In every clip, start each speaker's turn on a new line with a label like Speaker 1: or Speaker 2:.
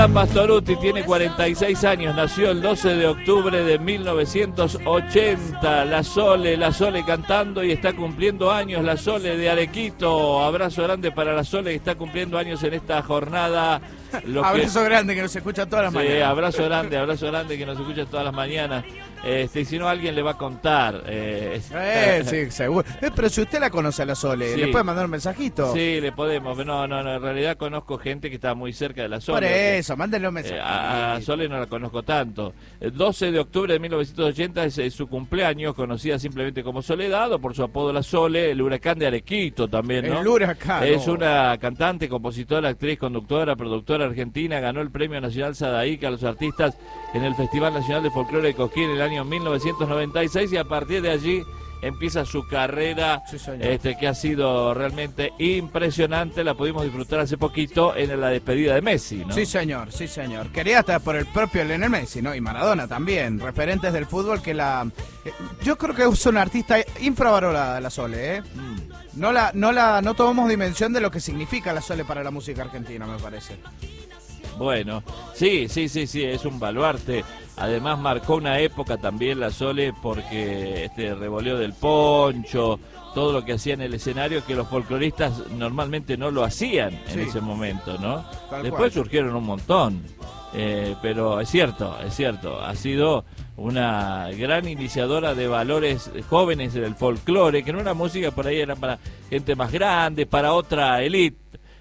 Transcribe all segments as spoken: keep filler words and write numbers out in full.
Speaker 1: Pastorutti tiene cuarenta y seis años, nació el doce de octubre de mil novecientos ochenta. La Sole, la Sole cantando y está cumpliendo años, la Sole de Arequito. Abrazo grande para la Sole que está cumpliendo años en esta jornada.
Speaker 2: Lo abrazo que... grande que nos escucha todas las
Speaker 1: sí,
Speaker 2: mañanas.
Speaker 1: Abrazo grande, abrazo grande que nos escucha todas las mañanas. Este, si no, alguien le va a contar. Eh,
Speaker 2: eh, sí, seguro. Eh, pero si usted la conoce a la Sole, sí. ¿Le puede mandar un mensajito?
Speaker 1: Sí, le podemos. No, no, no, en realidad conozco gente que está muy cerca de la Sole.
Speaker 2: Por eso, mándenle un mensaje.
Speaker 1: Eh, a, a Sole no la conozco tanto. El doce de octubre de mil novecientos ochenta es, es su cumpleaños, conocida simplemente como Soledad, o por su apodo La Sole, el huracán de Arequito también, ¿no?
Speaker 2: El huracán.
Speaker 1: Es una cantante, compositora, actriz, conductora, productora argentina, ganó el Premio Nacional Sadaica a los artistas en el Festival Nacional de Folclore de Cosquín en el año mil novecientos noventa y seis, y a partir de allí empieza su carrera, sí, este, que ha sido realmente impresionante. La pudimos disfrutar hace poquito en la despedida de Messi, ¿no?
Speaker 2: Sí, señor, sí, señor. Quería hasta por el propio Lionel Messi, ¿no? Y Maradona también, referentes del fútbol que la... Yo creo que es una artista infravalorada, la Sole, ¿eh? Mm. No la, no la, no tomamos dimensión de lo que significa la Sole para la música argentina, me parece.
Speaker 1: Bueno, sí, sí, sí, sí, es un baluarte. Además marcó una época también la Sole porque este revoleo del poncho, todo lo que hacía en el escenario que los folcloristas normalmente no lo hacían en sí. ese momento, ¿no? Tal Después cual. surgieron un montón, eh, pero es cierto, es cierto, ha sido una gran iniciadora de valores jóvenes del folclore, que no era música por ahí, era para gente más grande, para otra élite,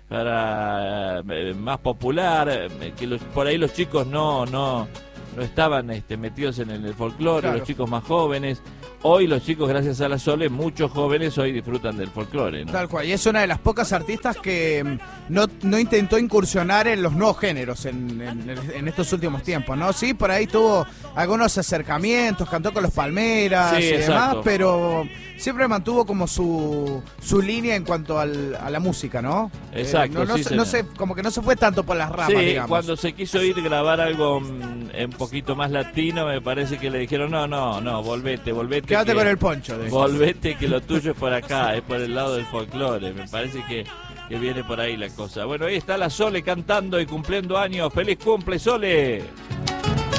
Speaker 1: para eh, más popular, eh, que los, por ahí los chicos no no no estaban este, metidos en el folclore, claro. Los chicos más jóvenes. Hoy los chicos, gracias a la Sole, muchos jóvenes hoy disfrutan del folclore, ¿no?
Speaker 2: Tal cual, y es una de las pocas artistas que no, no intentó incursionar en los nuevos géneros en, en, en estos últimos tiempos, ¿no? Sí, por ahí tuvo algunos acercamientos, cantó con los Palmeras sí, y exacto. demás, pero siempre mantuvo como su su línea en cuanto al, a la música, ¿no?
Speaker 1: Exacto,
Speaker 2: eh, no, no,
Speaker 1: sí,
Speaker 2: se, no se, como que no se fue tanto por las ramas,
Speaker 1: sí,
Speaker 2: digamos.
Speaker 1: Cuando se quiso ir a grabar algo un poquito más latino, me parece que le dijeron, no, no, no, volvete, volvete.
Speaker 2: Quédate
Speaker 1: que,
Speaker 2: con el poncho. De
Speaker 1: volvete que lo tuyo es por acá, es por el lado del folclore, me parece que, que viene por ahí la cosa. Bueno, ahí está la Sole cantando y cumpliendo años. ¡Feliz cumple, Sole!